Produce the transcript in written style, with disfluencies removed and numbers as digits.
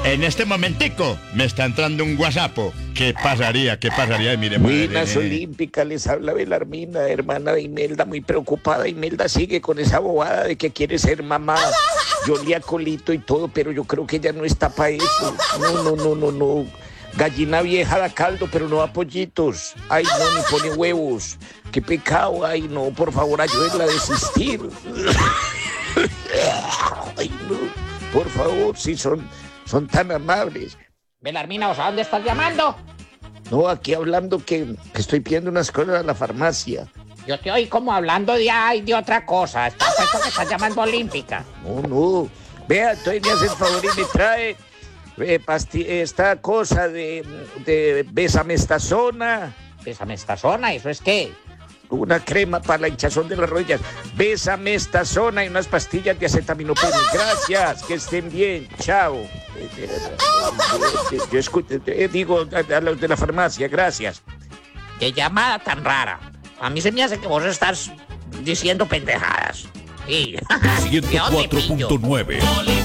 En este momentico me está entrando un WhatsApp. ¿Qué pasaría? ¿Qué pasaría? Mire, Buenas Olímpicas, les habla Belarmina, hermana de Imelda, muy preocupada. Imelda sigue con esa bobada de que quiere ser mamá. Yo le acolito y todo, pero yo creo que ella no está para eso. No. Gallina vieja da caldo, pero no da pollitos. Ay, no, ni pone huevos. Qué pecado. Ay, no, por favor, ayúdenla a desistir. Ay, no, por favor, si son tan amables. Belarmina, ¿a dónde estás llamando? No, aquí hablando que estoy pidiendo unas cosas a la farmacia. Yo te oí como hablando de otra cosa. Estás pensando que estás llamando Olímpica. No. Vea, entonces me hace el favor y me trae esta cosa de Besamestazona. ¿Besamestazona? ¿Eso es qué? Una crema para la hinchazón de las rodillas. Besamestazona y unas pastillas de acetaminofén. Gracias, que estén bien. Chao. Yo escucho, digo a los de la farmacia, gracias. Qué llamada tan rara. A mí se me hace que vos estás diciendo pendejadas. Sí. 104.9